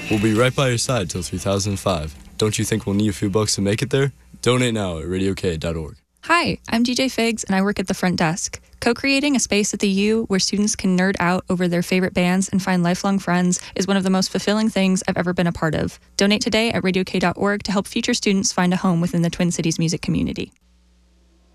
We'll be right by your side till 2005. Don't you think we'll need a few bucks to make it there? Donate now at radiok.org. Hi, I'm DJ Figs, and I work at the front desk. Co-creating a space at the U where students can nerd out over their favorite bands and find lifelong friends is one of the most fulfilling things I've ever been a part of. Donate today at radiok.org to help future students find a home within the Twin Cities music community.